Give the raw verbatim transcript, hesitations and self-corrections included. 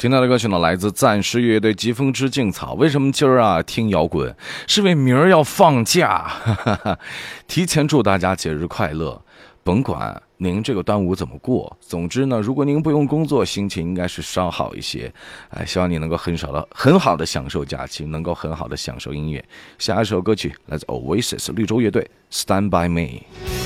听到的歌曲呢，来自暂时乐队《疾风知劲草》。为什么今儿啊听摇滚？是因为明儿要放假，提前祝大家节日快乐。甭管您这个端午怎么过，总之呢，如果您不用工作，心情应该是稍好一些。哎，希望你能够很少的、很好的享受假期，能够很好的享受音乐。下一首歌曲来自 Oasis 绿洲乐队《Stand by Me》。